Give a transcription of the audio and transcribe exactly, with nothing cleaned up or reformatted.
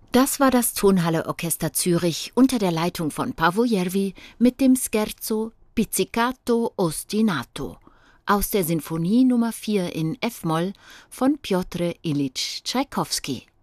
Das war das Tonhalle Orchester Zürich unter der Leitung von Paavo Järvi mit dem Scherzo Pizzicato ostinato aus der Sinfonie Nummer vier in F-Moll von Pjotr Iljitsch Tschaikowski.